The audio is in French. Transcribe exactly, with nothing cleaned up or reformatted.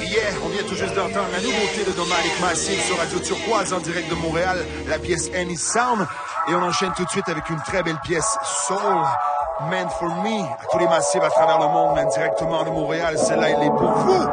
yeah, on vient tout juste d'entendre la nouveauté de Dominic Massive sur Radio Turquoise en direct de Montréal, la pièce Any Sound. Et on enchaîne tout de suite avec une très belle pièce Soul, Meant for Me. À tous les massifs à travers le monde, même directement de Montréal, celle-là elle est pour vous.